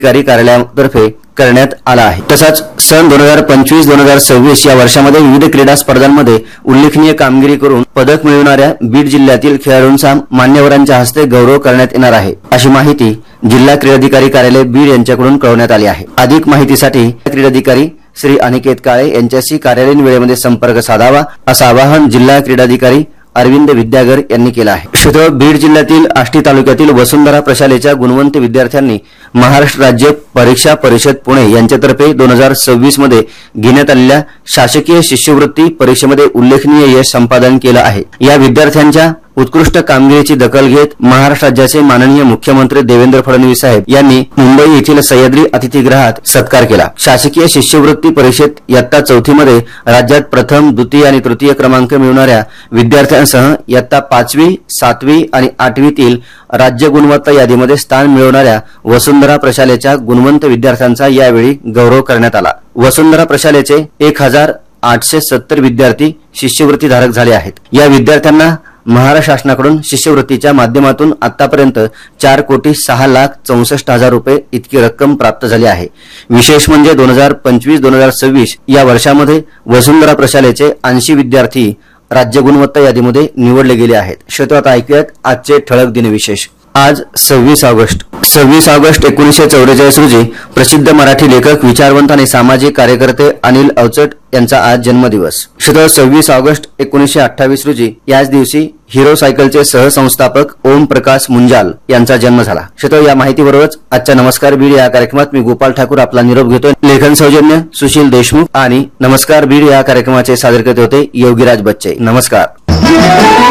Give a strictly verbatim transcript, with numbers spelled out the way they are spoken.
अधिकारी कार्यालयातर्फे करण्यात आला आहे। तसंच सन दोन हजार पंचवीस दोन हजार सव्वीस या वर्षामध्ये विविध क्रीडा स्पर्धांमध्ये उल्लेखनीय कामगिरी करून पदक मिळवणाऱ्या बीड जिल्ह्यातील खेळाडूंचा मान्यवरांच्या हस्ते गौरव करण्यात येणार आहे, अशी माहिती जिल्हा क्रीडाधिकारी कार्यालय बीड यांच्याकडून कळवण्यात आली आहे। अधिक माहितीसाठी क्रीडाधिकारी श्री अनिकेत काळे यांच्याशी कार्यालयीन वेळेमध्ये संपर्क साधावा, असं आवाहन जिल्हा क्रीडाधिकारी अरविंद विद्यागर यांनी केलं आहे। श्रोते, बीड जिल्ह्यातील आष्टी तालुक्यातील वसुंधरा प्रशालेच्या गुणवंत विद्यार्थ्यांनी महाराष्ट्र राज्य परीक्षा परिषद पुणे यांच्यातर्फे दोन हजार सव्वीस मध्ये घेण्यात आलेल्या शासकीय शिष्यवृत्ती परीक्षेमध्ये उल्लेखनीय यश संपादन केलं आहे। या विद्यार्थ्यांच्या उत्कृष्ट कामगिरीची दखल घेत महाराष्ट्र राज्याचे माननीय मुख्यमंत्री देवेंद्र फडणवीस साहेब यांनी मुंबई येथील सह्याद्री अतिथीगृहात सत्कार केला। शासकीय शिष्यवृत्ती परीक्षेत इयत्ता चौथीमध्ये राज्यात प्रथम, द्वितीय आणि तृतीय क्रमांक मिळवणाऱ्या विद्यार्थ्यांसह इयत्ता पाचवी, सातवी आणि आठवीतील राज्य गुणवत्ता यादीमध्ये स्थान मिळवणाऱ्या वसुंधरा प्रशालेच्या गुणवंत विद्यार्थ्यांचा यावेळी गौरव करण्यात आला। वसुंधरा प्रशालेचे एक हजार आठशे सत्तर विद्यार्थी शिष्यवृत्तीधारक झाले आहेत। या विद्यार्थ्यांना महाराष्ट्र शासनाकडून शिष्यवृत्तीच्या माध्यमातून आतापर्यंत चार कोटी सहा लाख चौसष्ट हजार रुपये इतकी रक्कम प्राप्त झाली आहे। विशेष म्हणजे दोन हजार पंचवीस दोन हजार सव्वीस या वर्षामध्ये वसुंधरा प्रशालेचे ऐंशी विद्यार्थी राज्य गुणवत्ता यादीमध्ये निवडले गेले आहेत। श्रोते, आता ऐकूयात आजचे ठळक दिनविशेष। आज सव्वीस ऑगस्ट सव्वीस ऑगस्ट एकोणीसशे चौवेचाळीस रोजी प्रसिद्ध मराठी लेखक, विचारवंत आणि सामाजिक कार्यकर्ते अनिल अवचट यांचा आज जन्मदिवस। श्रोते, सव्वीस ऑगस्ट एकोणीसशे अठ्ठावीस रोजी याच दिवशी हिरो सायकलचे सहसंस्थापक ओम प्रकाश मुंजाल यांचा जन्म झाला। श्रोते, या माहितीबरोबरच आजच्या नमस्कार बीड या कार्यक्रमात मी गोपाल ठाकूर आपला निरोप घेतोय। लेखन सौजन्य सुशील देशमुख आणि नमस्कार बीड या कार्यक्रमाचे सादरकर्ते होते योगीराज बच्चे। नमस्कार।